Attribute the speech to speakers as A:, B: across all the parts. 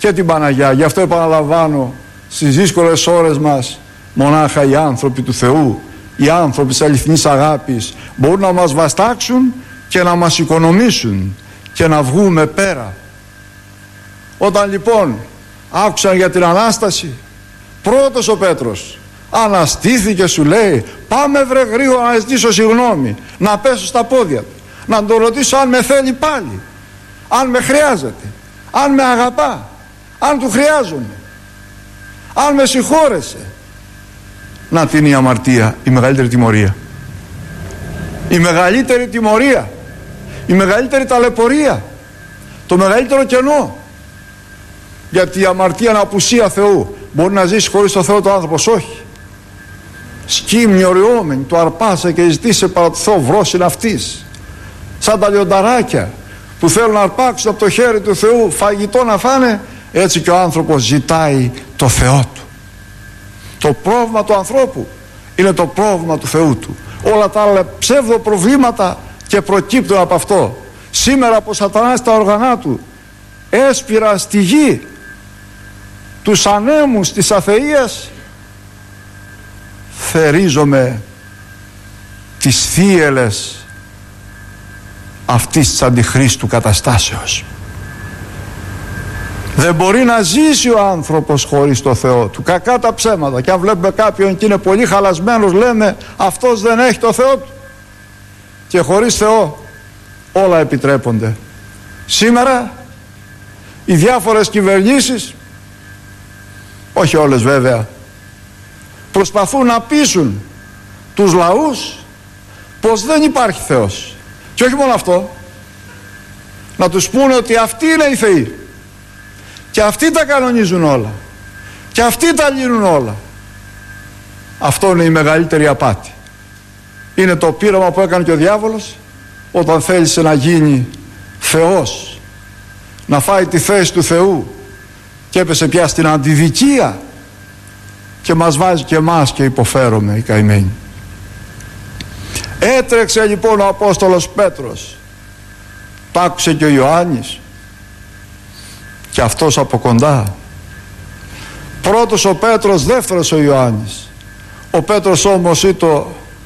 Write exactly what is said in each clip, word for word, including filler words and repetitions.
A: και την Παναγιά. Γι' αυτό επαναλαμβάνω, στις δύσκολες ώρες μας μονάχα οι άνθρωποι του Θεού, οι άνθρωποι της αληθινής αγάπης μπορούν να μας βαστάξουν και να μας οικονομήσουν και να βγούμε πέρα. Όταν λοιπόν άκουσαν για την Ανάσταση, πρώτος ο Πέτρος αναστήθηκε, σου λέει, πάμε βρε γρήγορα να ζητήσω συγγνώμη, να πέσω στα πόδια του, να τον ρωτήσω αν με θέλει πάλι, αν με χρειάζεται, αν με αγαπά, αν του χρειάζομαι, αν με συγχώρεσε. Να την η αμαρτία, η μεγαλύτερη τιμωρία, η μεγαλύτερη τιμωρία, η μεγαλύτερη ταλαιπωρία, το μεγαλύτερο κενό. Γιατί η αμαρτία είναι απουσία Θεού. Μπορεί να ζήσει χωρίς το Θεό το άνθρωπος? Όχι. Σκύμνη οριόμενη, το αρπάσε και ζητήσε παρά το Θεό, βρόσιν αυτής. Σαν τα λιονταράκια που θέλουν να αρπάξουν από το χέρι του Θεού φαγητό να φάνε, έτσι και ο άνθρωπος ζητάει το Θεό του. Το πρόβλημα του ανθρώπου είναι το πρόβλημα του Θεού του. Όλα τα άλλα ψεύδο προβλήματα και προκύπτουν από αυτό. Σήμερα από Σατανά στα όργανα του έσπηρα στη γη τους ανέμους της αθείας, θερίζομαι τις θύελες αυτής της αντιχρίστου καταστάσεως. Δεν μπορεί να ζήσει ο άνθρωπος χωρίς το Θεό του. Κακά τα ψέματα. Και αν βλέπουμε κάποιον και είναι πολύ χαλασμένος, λέμε αυτός δεν έχει το Θεό του. Και χωρίς Θεό όλα επιτρέπονται. Σήμερα οι διάφορες κυβερνήσεις, όχι όλες βέβαια, προσπαθούν να πείσουν τους λαούς πως δεν υπάρχει Θεός. Και όχι μόνο αυτό, να τους πούνε ότι αυτοί είναι οι θεοί και αυτοί τα κανονίζουν όλα και αυτοί τα λύνουν όλα. Αυτό είναι η μεγαλύτερη απάτη. Είναι το πείραμα που έκανε και ο διάβολος όταν θέλησε να γίνει Θεός, να φάει τη θέση του Θεού, και έπεσε πια στην αντιδικία και μας βάζει και εμάς και υποφέρομαι οι καημένοι. Έτρεξε λοιπόν ο Απόστολος Πέτρος, το άκουσε και ο Ιωάννης και αυτός από κοντά. Πρώτος ο Πέτρος, δεύτερος ο Ιωάννης. Ο Πέτρος όμως ήταν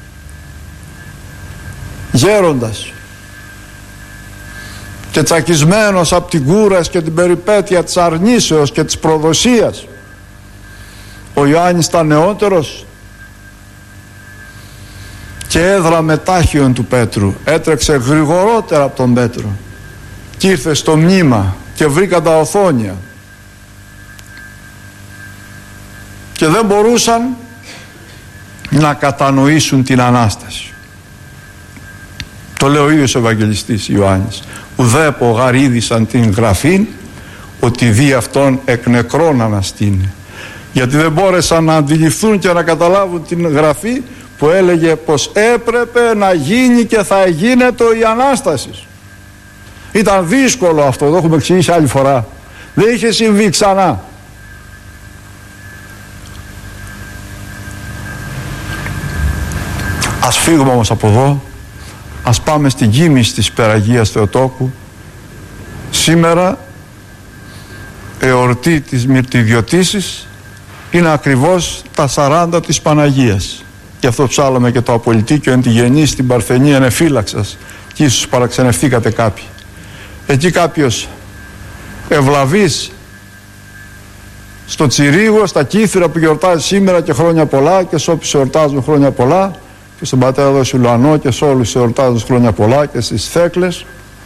A: γέροντας και τσακισμένος από την κούραση και την περιπέτεια της αρνήσεως και της προδοσίας. Ο Ιωάννης ήταν νεότερος και έδραμε τάχιον του Πέτρου, έτρεξε γρηγορότερα από τον Πέτρο και ήρθε στο μνήμα και βρήκαν τα οθόνια και δεν μπορούσαν να κατανοήσουν την Ανάσταση. Το λέει ο ίδιος ο Ευαγγελιστής Ιωάννης. Ουδέπο γαρίδισαν την γραφήν ότι δι' αυτόν εκ νεκρών αναστήνε. Γιατί δεν μπόρεσαν να αντιληφθούν και να καταλάβουν την γραφή που έλεγε πως έπρεπε να γίνει και θα γίνεται η Ανάσταση. Ήταν δύσκολο αυτό, το έχουμε εξηγήσει άλλη φορά. Δεν είχε συμβεί ξανά. Ας φύγουμε όμως από εδώ, ας πάμε στην κοίμηση της Υπεραγίας Θεοτόκου. Σήμερα εορτή της Μυρτιδιωτήσης είναι ακριβώς τα σαράντα της Παναγίας. Γι' αυτό ψάλαμε και το απολυτίκιο εν τη γενή στην Παρθενία ενεφύλαξας και ίσως παραξενευτήκατε κάποιοι. Εκεί κάποιος ευλαβής στο Τσιρίγο, στα Κύθυρα που γιορτάζει σήμερα και χρόνια πολλά, και σε όποιους εορτάζουν χρόνια πολλά, και στον Πατέρα Δόση Ουλανό και σε όλους εορτάζουν χρόνια πολλά, και στις Θέκλες,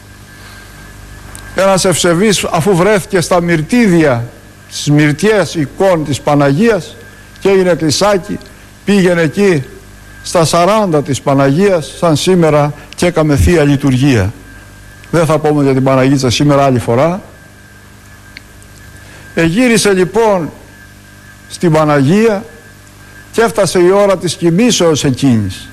A: ένας ευσεβής, αφού βρέθηκε στα μυρτίδια, στις μυρτιές εικόν της Παναγίας και έγινε εκκλησάκι, πήγαινε εκεί στα σαράντα της Παναγίας σαν σήμερα και έκαμε θεία λειτουργία. Δεν θα πούμε για την Παναγίτσα σήμερα, άλλη φορά. Εγύρισε λοιπόν στην Παναγία και έφτασε η ώρα της κοιμήσεως εκείνης.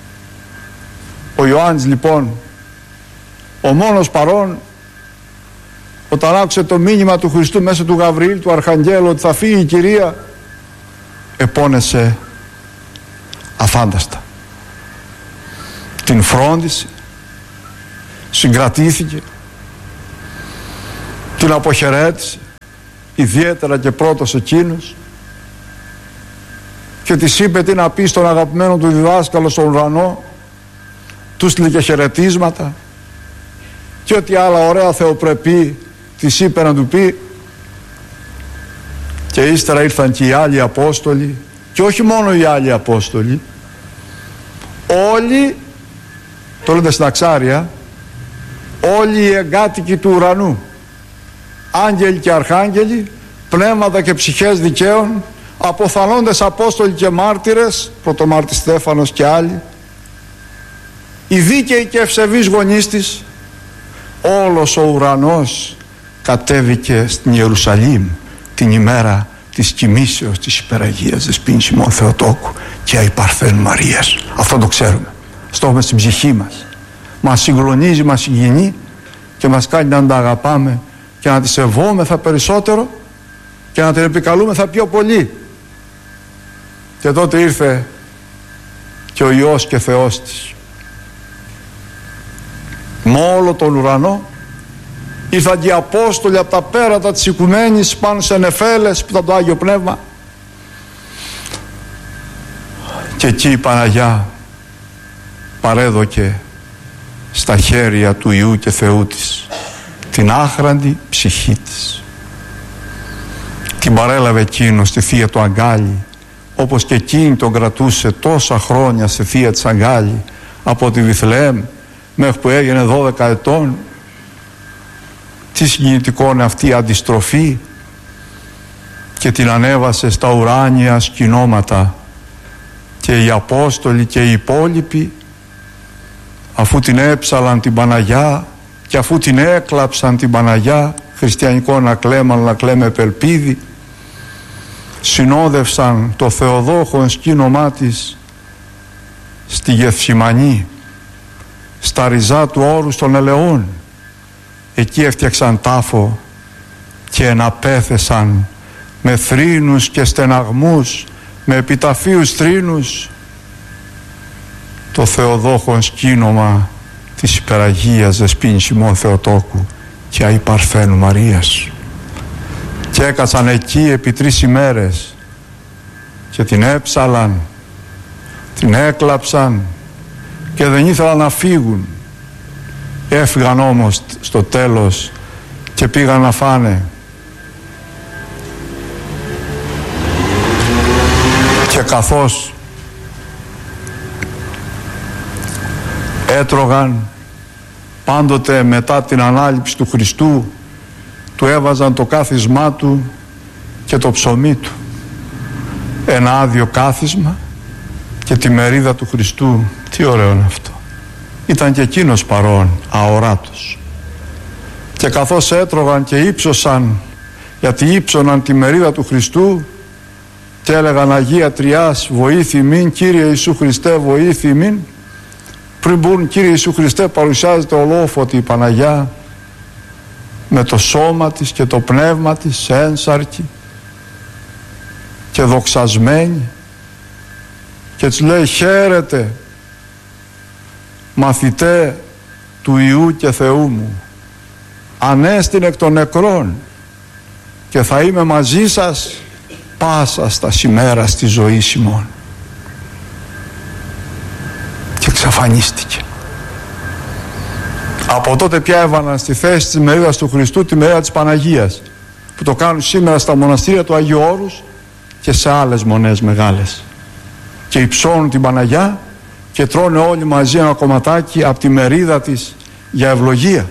A: Ο Ιωάννης λοιπόν, ο μόνος παρών, όταν άκουσε το μήνυμα του Χριστού μέσα του Γαβριήλ, του Αρχαγγέλου, ότι θα φύγει η Κυρία, επώνεσε αφάνταστα. Την φρόντισε, συγκρατήθηκε, την αποχαιρέτησε, ιδιαίτερα και πρώτος εκείνος, και της είπε τι να πει στον αγαπημένο του διδάσκαλο στον ουρανό, του στείλε και χαιρετίσματα και ό,τι άλλα ωραία θεοπρεπή της είπε να του πει. Και ύστερα ήρθαν και οι άλλοι Απόστολοι, και όχι μόνο οι άλλοι Απόστολοι, όλοι, το λέτε στην Αξάρια, όλοι οι εγκάτοικοι του ουρανού, άγγελοι και αρχάγγελοι, πνεύματα και ψυχές δικαίων, αποθανόντες Απόστολοι και μάρτυρες, πρωτομάρτης Στέφανος και άλλοι, οι δίκαιοι και ευσεβείς γονείς της, όλος ο ουρανός κατέβηκε στην Ιερουσαλήμ την ημέρα της κοιμήσεως της υπεραγίας Δεσποίνης ημών Θεοτόκου και αϊπαρθένου Μαρίας. Αυτό το ξέρουμε, στο έχουμε στην ψυχή μας, μας συγκλονίζει, μας συγκινεί και μας κάνει να τα αγαπάμε και να τη σεβόμεθα περισσότερο και να την επικαλούμεθα πιο πολύ. Και τότε ήρθε και ο Υιός και Θεός της, με όλο τον ουρανό. Ήρθαν και οι Απόστολοι από τα πέρατα της οικουμένης πάνω σε νεφέλες που ήταν το Άγιο Πνεύμα, και εκεί η Παναγιά παρέδωκε στα χέρια του Υιού και Θεού της την άχραντη ψυχή της. Την παρέλαβε εκείνο στη θεία του αγκάλι, όπως και εκείνη τον κρατούσε τόσα χρόνια στη θεία της αγκάλι, από τη Βιθλεέμ μέχρι που έγινε δώδεκα ετών. Τι συγκινητικό είναι αυτή η αντιστροφή, και την ανέβασε στα ουράνια σκηνώματα, και οι Απόστολοι και οι υπόλοιποι, αφού την έψαλαν την Παναγιά και αφού την έκλαψαν την Παναγιά, χριστιανικό να κλαίμα να κλαίμε επελπίδι, συνόδευσαν το Θεοδόχο σκήνωμά της στη Γεθσιμανή, στα ριζά του όρους των ελαιών. Εκεί έφτιαξαν τάφο και εναπέθεσαν με θρήνους και στεναγμούς, με επιταφίους θρήνους, το Θεοδόχον σκήνομα της υπεραγίας Δεσποίνης ημών Θεοτόκου και αϊπαρθένου Μαρίας. Και έκατσαν εκεί επί τρεις ημέρες και την έψαλαν, την έκλαψαν και δεν ήθελαν να φύγουν. Έφυγαν όμως στο τέλος και πήγαν να φάνε. Και καθώς έτρωγαν, πάντοτε μετά την ανάληψη του Χριστού του έβαζαν το κάθισμά του και το ψωμί του, ένα άδειο κάθισμα και τη μερίδα του Χριστού. Τι ωραίο είναι αυτό. Ήταν και εκείνος παρόν, αοράτος. Και καθώς έτρωγαν και ύψωσαν, γιατί ύψωναν τη μερίδα του Χριστού και έλεγαν Αγία Τριάς βοήθη μην, Κύριε Ιησού Χριστέ βοήθη μην, πριν μπουν Κύριε Ιησού Χριστέ παρουσιάζεται ολόφωτη η Παναγιά με το σώμα της και το πνεύμα της ένσαρκη και δοξασμένη, και τους λέει χαίρετε μαθητέ του Υιού και Θεού μου, ανέστην εκ των νεκρών και θα είμαι μαζί σας πάσα στα ημέρα της ζωής ημών. Και εξαφανίστηκε. Από τότε πια έβαλαν στη θέση της μερίδας του Χριστού τη μερίδα της Παναγίας, που το κάνουν σήμερα στα μοναστήρια του Αγίου Όρους και σε άλλες μονές μεγάλες, και υψώνουν την Παναγιά και τρώνε όλοι μαζί ένα κομματάκι από τη μερίδα της για ευλογία.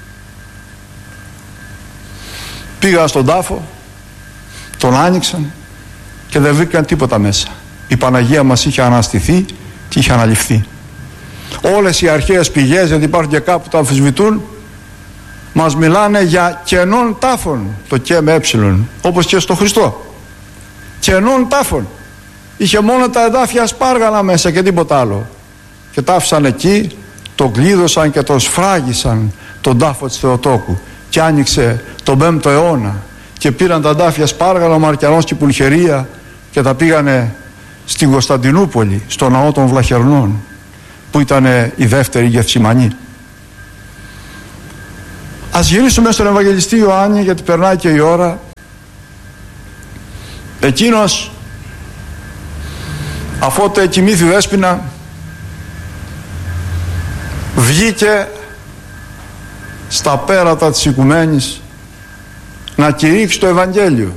A: Πήγαν στον τάφο, τον άνοιξαν και δεν βρήκαν τίποτα μέσα. Η Παναγία μας είχε αναστηθεί και είχε αναλυφθεί. Όλες οι αρχαίες πηγές, γιατί υπάρχουν και κάπου τα αμφισβητούν, μας μιλάνε για κενών τάφων, το και με έψιλον, όπως και στο Χριστό. Κενών τάφων. Είχε μόνο τα εδάφια σπάργανα μέσα και τίποτα άλλο. Και τα άφησαν εκεί, τον κλείδωσαν και τον σφράγισαν τον τάφο της Θεοτόκου. Και άνοιξε τον πέμπτο αιώνα και πήραν τα εδάφια σπάργανα ο Μαρκιανός και η Πουλχερία και τα πήγανε στην Κωνσταντινούπολη, στο ναό των Βλαχερνών, που ήταν η δεύτερη Γεθσιμανή. Ας γυρίσουμε στον Ευαγγελιστή Ιωάννη, γιατί περνάει και η ώρα, Εκείνος, αφότε κοιμήθη Δέσποινα, βγήκε στα πέρατα της οικουμένης να κηρύξει το Ευαγγέλιο.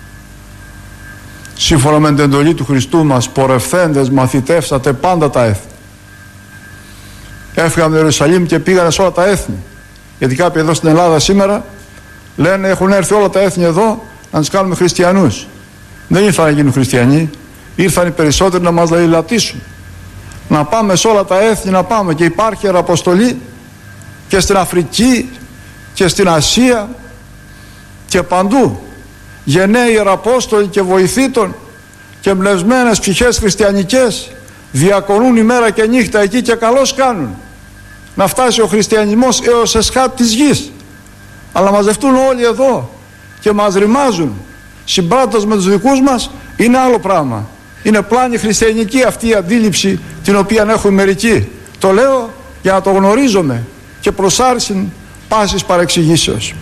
A: Σύμφωνα με την εντολή του Χριστού μας, πορευθέντες μαθητεύσατε πάντα τα έθνη. Έφυγαν από το Ιερουσαλήμ και πήγανε σε όλα τα έθνη. Γιατί κάποιοι εδώ στην Ελλάδα σήμερα λένε έχουν έρθει όλα τα έθνη εδώ να τους κάνουμε χριστιανούς. Δεν ήρθαν να γίνουν χριστιανοί, ήρθαν οι περισσότεροι να μας λαιλατίσουν. Να πάμε σε όλα τα έθνη, να πάμε. Και υπάρχει ιεραποστολή και στην Αφρική και στην Ασία και παντού. Γενναίοι ιεραπόστολοι και βοηθήτων και εμπνευσμένες ψυχές χριστιανικές διακονούν ημέρα και νύχτα εκεί και καλώς κάνουν να φτάσει ο χριστιανισμός έως εσχάτη της γης. Αλλά μαζευτούν όλοι εδώ και μας ρημάζουν συμπράττοντας με τους δικούς μας, είναι άλλο πράγμα. Είναι πλάνη χριστιανική αυτή η αντίληψη την οποία έχουμε μερικοί. Το λέω για να το γνωρίζομαι και προς άρσιν πάσης παρεξηγήσεως.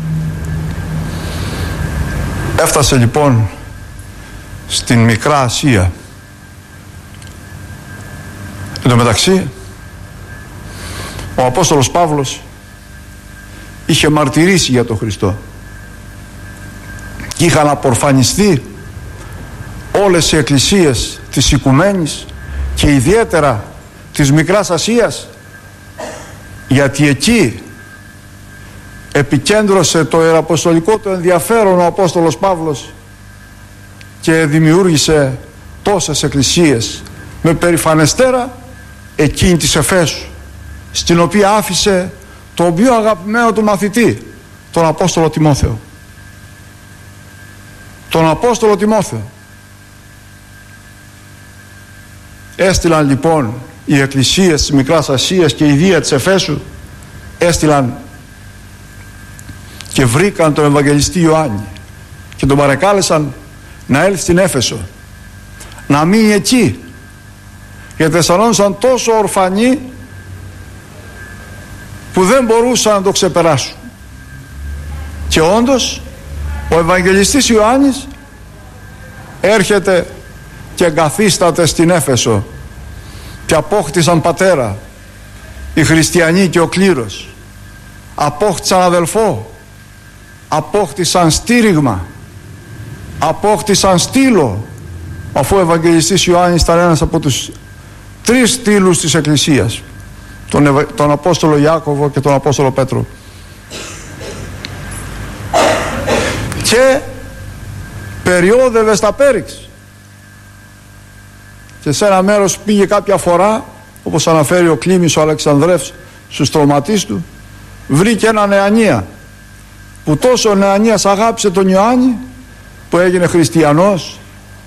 A: Έφτασε λοιπόν στην Μικρά Ασία. Εν τω μεταξύ ο Απόστολος Παύλος είχε μαρτυρήσει για τον Χριστό και είχαν απορφανιστεί όλες οι εκκλησίες της οικουμένης και ιδιαίτερα της Μικράς Ασίας, γιατί εκεί επικέντρωσε το ιεραποστολικό του ενδιαφέρον ο Απόστολος Παύλος και δημιούργησε τόσες εκκλησίες, με περηφανεστέρα εκείνη της Εφέσου, στην οποία άφησε τον πιο αγαπημένο του μαθητή, τον Απόστολο Τιμόθεο. Τον Απόστολο Τιμόθεο. Έστειλαν λοιπόν οι εκκλησίες της Μικράς Ασίας και η Δία της Εφέσου, έστειλαν και βρήκαν τον Ευαγγελιστή Ιωάννη και τον παρεκάλεσαν να έλθει στην Έφεσο, να μείνει εκεί, γιατί αισθανόντουσαν τόσο ορφανοί που δεν μπορούσαν να το ξεπεράσουν. Και όντως ο Ευαγγελιστής Ιωάννης έρχεται και εγκαθίσταται στην Έφεσο και απόκτησαν πατέρα οι χριστιανοί και ο κλήρος, απόκτησαν αδελφό, απόκτησαν στήριγμα, απόκτησαν στήλο, αφού ο Ευαγγελιστής Ιωάννης ήταν ένας από τους τρεις στήλους της Εκκλησίας, τον, Ευα... τον Απόστολο Ιάκωβο και τον Απόστολο Πέτρο. Και περιόδευε στα Πέριξ και σε ένα μέρος πήγε κάποια φορά, όπως αναφέρει ο Κλήμης ο Αλεξανδρεύς στους τροματείς του, βρήκε ένα Νεανία που τόσο ο Νεανίας αγάπησε τον Ιωάννη που έγινε χριστιανός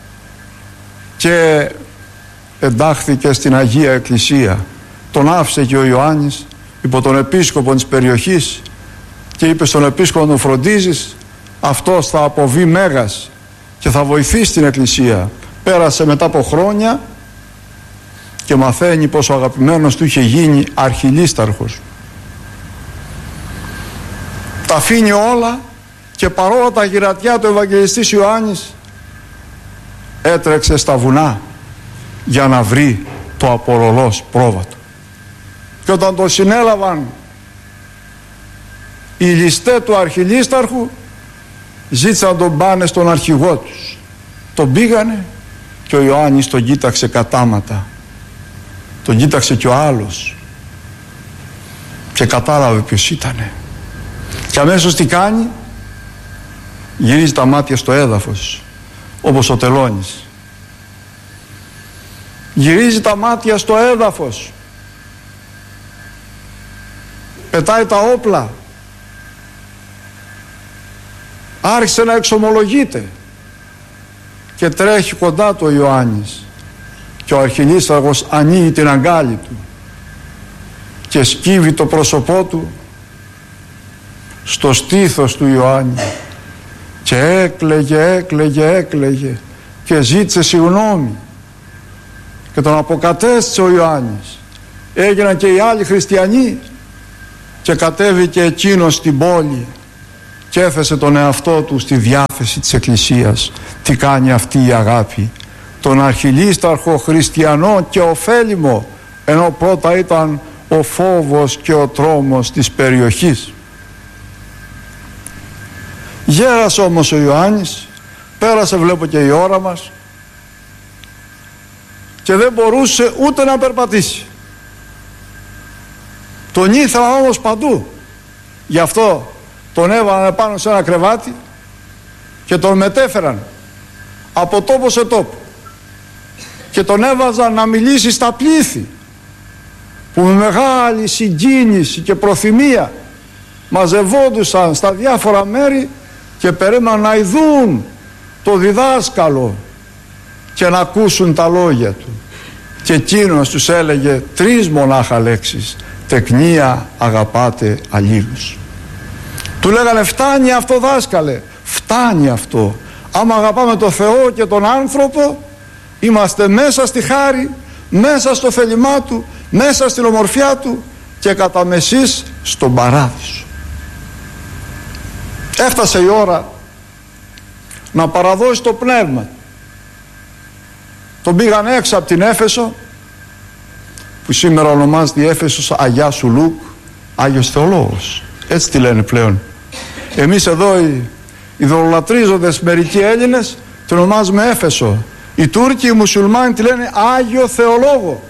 A: και εντάχθηκε στην Αγία Εκκλησία. Τον άφησε και ο Ιωάννης υπό τον επίσκοπο της περιοχής και είπε στον επίσκοπο να τον φροντίζεις, αυτός θα αποβεί μέγας και θα βοηθήσει την Εκκλησία. Πέρασε μετά από χρόνια και μαθαίνει πως ο αγαπημένος του είχε γίνει αρχιλίσταρχος. Τα αφήνει όλα και παρόλα τα γυρατιά του Ευαγγελιστής Ιωάννης έτρεξε στα βουνά για να βρει το απολωλός πρόβατο. Και όταν το συνέλαβαν οι ληστέ του αρχιλίσταρχου, ζήτησαν να τον πάνε στον αρχηγό τους. Τον πήγανε και ο Ιωάννης τον κοίταξε κατάματα. Τον κοίταξε και ο άλλος και κατάλαβε ποιος ήτανε. Και αμέσως τι κάνει? Γυρίζει τα μάτια στο έδαφος, όπως ο Τελώνης. Γυρίζει τα μάτια στο έδαφος, πετάει τα όπλα, άρχισε να εξομολογείται και τρέχει κοντά του ο Ιωάννης και ο αρχιλίσταρχος ανοίγει την αγκάλη του και σκύβει το πρόσωπό του στο στήθος του Ιωάννη και έκλαιγε, έκλαιγε, έκλαιγε και ζήτησε συγγνώμη και τον αποκατέστησε ο Ιωάννης. Έγιναν και οι άλλοι χριστιανοί και κατέβηκε εκείνος στην πόλη και έθεσε τον εαυτό του στη διάθεση της Εκκλησίας. Τι κάνει αυτή η αγάπη? Τον αρχιλίσταρχο χριστιανό και ωφέλιμο, ενώ πρώτα ήταν ο φόβος και ο τρόμος της περιοχής. Γέρασε όμως ο Ιωάννης, πέρασε βλέπω και η ώρα μας, και δεν μπορούσε ούτε να περπατήσει. Τον ήθελαν όμως παντού. Γι' αυτό τον έβαλαν πάνω σε ένα κρεβάτι και τον μετέφεραν από τόπο σε τόπο και τον έβαζαν να μιλήσει στα πλήθη, που με μεγάλη συγκίνηση και προθυμία μαζευόντουσαν στα διάφορα μέρη και περίμεναν να ειδούν το διδάσκαλο και να ακούσουν τα λόγια του. Και εκείνος τους έλεγε τρεις μονάχα λέξεις: τεκνία, αγαπάτε αλλήλους. Του λέγανε φτάνει αυτό δάσκαλε, φτάνει αυτό. Άμα αγαπάμε το Θεό και τον άνθρωπο, είμαστε μέσα στη χάρη, μέσα στο θέλημά του, μέσα στην ομορφιά του και κατά μεσής στον παράδεισο. Έφτασε η ώρα να παραδώσει το πνεύμα. Τον πήγαν έξω από την Έφεσο, που σήμερα ονομάζεται η Έφεσος Αγιά Σουλούκ, Άγιος Θεολόγος, έτσι τη λένε πλέον. Εμείς εδώ οι ιδωλολατρίζοντες μερικοί Έλληνες την ονομάζουμε Έφεσο. Οι Τούρκοι, οι Μουσουλμάνοι τη λένε Άγιο Θεολόγο.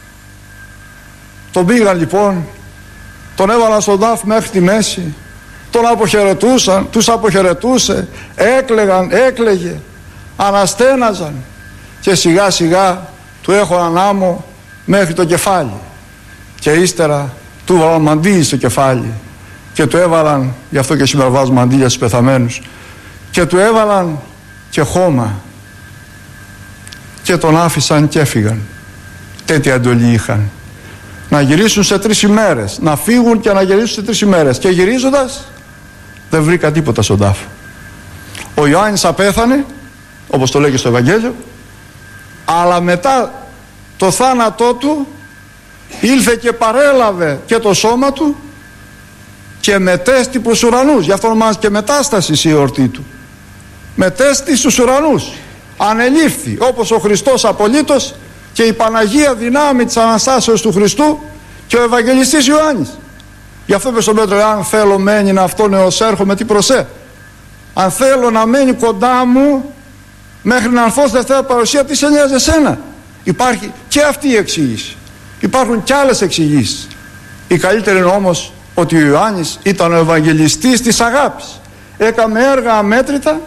A: Τον πήγαν λοιπόν, τον έβαλαν στον τάφο μέχρι τη μέση, τον αποχαιρετούσαν, τους αποχαιρετούσε, έκλαιγαν, έκλαιγε, αναστέναζαν και σιγά σιγά του έχωναν άμμο μέχρι το κεφάλι και ύστερα του έβαλαν μαντίλι στο κεφάλι και του έβαλαν, γι' αυτό και σήμερα βάζουν μαντίλια στους πεθαμένους, και του έβαλαν και χώμα και τον άφησαν και έφυγαν. Τέτοια εντολή είχαν, να γυρίσουν σε τρεις ημέρες, να φύγουν και να γυρίσουν σε τρεις ημέρες, και γυρίζοντας δεν βρήκα τίποτα στον τάφο. Ο Ιωάννης απέθανε, όπως το λέγει στο Ευαγγέλιο, αλλά μετά το θάνατό του ήλθε και παρέλαβε και το σώμα του και μετέστη προς ουρανούς. Γι' αυτό ονομάζεται και μετάσταση η εορτή του. Μετέστη στους ουρανούς, ανελήφθη όπως ο Χριστός απολύτως και η Παναγία δυνάμει της Αναστάσεως του Χριστού και ο Ευαγγελιστής Ιωάννης. Γι' αυτό είπε στον Πέτρο: αν θέλω μένει να αυτόν έως έρχομαι, τι προσέ. Αν θέλω να μένει κοντά μου μέχρι να έρθω στη Δευτέρα Παρουσία, τι σε νοιάζει εσένα? Υπάρχει και αυτή η εξήγηση. Υπάρχουν και άλλες εξηγήσεις. Η καλύτερη είναι όμως ότι ο Ιωάννης ήταν ο Ευαγγελιστής της αγάπης. Έκαμε έργα αμέτρητα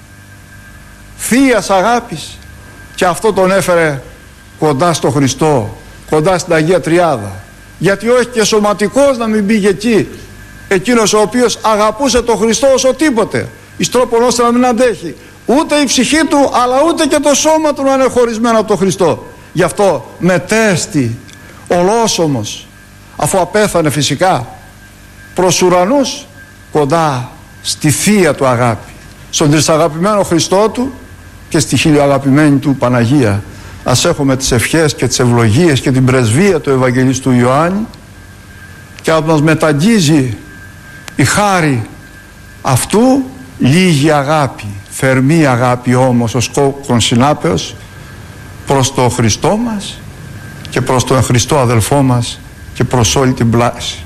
A: θείας αγάπης και αυτό τον έφερε κοντά στο Χριστό, κοντά στην Αγία Τριάδα. Γιατί όχι και σωματικός να μην πήγε εκεί, εκείνος ο οποίος αγαπούσε τον Χριστό όσο τίποτε, εις τρόπον ώστε να μην αντέχει ούτε η ψυχή του αλλά ούτε και το σώμα του να είναι χωρισμένο από τον Χριστό. Γι' αυτό μετέστη ολόσωμος, αφού απέθανε φυσικά, προς ουρανούς, κοντά στη θεία του αγάπη, στον τρισαγαπημένο Χριστό του και στη χιλιοαγαπημένη του Παναγία. Ας έχουμε τις ευχές και τις ευλογίες και την πρεσβεία του Ευαγγελιστού Ιωάννη και να μας μεταγγίζει η χάρη αυτού λίγη αγάπη, θερμή αγάπη όμως ως κόκκον συνάπεως προς τον Χριστό μας και προς τον Χριστό αδελφό μας και προς όλη την πλάση.